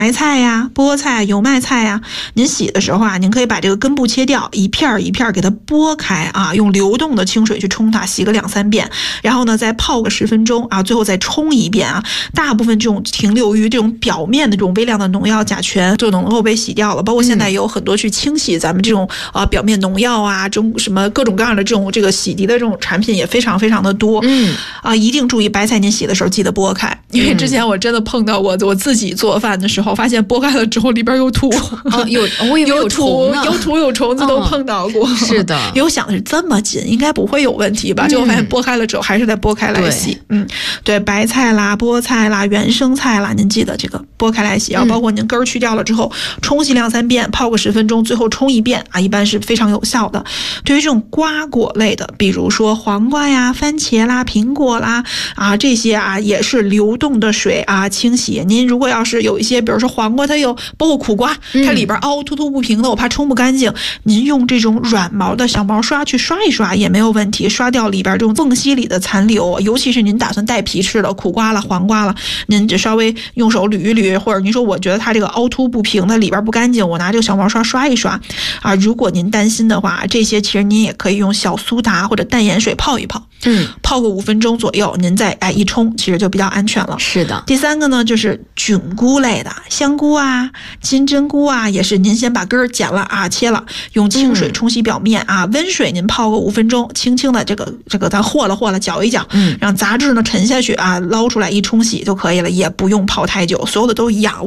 白菜呀、菠菜、油麦菜呀，您洗的时候啊，您可以把这个根部切掉，一片一片给它剥开啊，用流动的清水去冲它，洗个2-3遍，然后呢再泡个10分钟啊，最后再冲一遍啊。大部分这种停留于这种表面的这种微量的农药、甲醛就能够被洗掉了。包括现在也有很多去清洗咱们这种表面农药啊，这种什么各种各样的这种这个洗涤的这种产品也非常非常的多。一定注意白菜您洗的时候记得剥开，因为之前我真的碰到我自己做饭的时候，发现剥开了之后里边有土，有土有虫子都碰到过。 是的， 因为我想的是这么紧，应该不会有问题吧？结果发现剥开了之后还是得剥开来洗。对，白菜啦、菠菜啦、原生菜啦，您记得这个剥开来洗，然后包括您根儿去掉了之后，冲洗2-3遍，泡个10分钟，最后冲一遍啊，一般是非常有效的。对于这种瓜果类的，比如说黄瓜呀、番茄啦、苹果啦啊，这些啊也是流动的水啊清洗。您如果要是有一些，比如说黄瓜，它有包括苦瓜，它里边凹凸不平的，我怕冲不干净，您用这种软毛的小毛刷去刷一刷也没有问题，刷掉里边这种缝隙里的残留。尤其是您打算带皮吃的苦瓜了、黄瓜了，您只稍微用手捋一捋，或者您说我觉得它这个凹凸不平的里边不干净，我拿这个小毛刷刷一刷啊。如果您担心的话，这些其实您也可以用小苏打或者淡盐水泡一泡，泡个5分钟左右，您再一冲，其实就比较安全了。 是的。 第3个呢，就是菌菇类的，香菇啊、金针菇啊，也是您先把根儿剪了啊、切了，用清水冲洗表面啊，温水您泡个5分钟，轻轻的这个咱和了搅一搅，让杂质呢沉下去啊，捞出来一冲洗就可以了，也不用泡太久，所有的都一样。